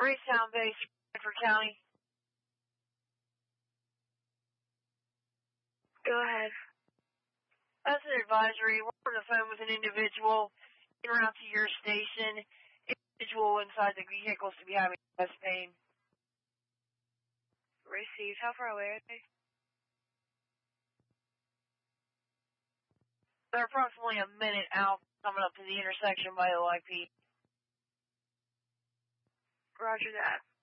Raytown base, Bradford County. Go ahead. That's an advisory. We're on the phone with an individual en route to your station. Individual inside the vehicle to be having chest pain. Received. How far away are they? They're approximately a minute out, coming up to the intersection by OIP. Roger that.